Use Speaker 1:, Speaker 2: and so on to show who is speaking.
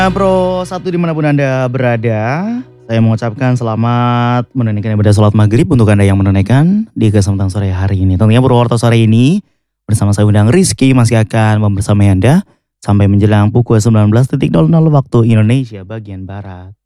Speaker 1: Bro, satu dimanapun Anda berada, saya mengucapkan selamat menunaikan ibadah sholat maghrib untuk Anda yang menunaikan di kesempatan sore hari ini. Tentunya Purwokerto sore ini bersama saya undang Rizky masih akan membersamai Anda sampai menjelang pukul 19.00 waktu Indonesia bagian Barat.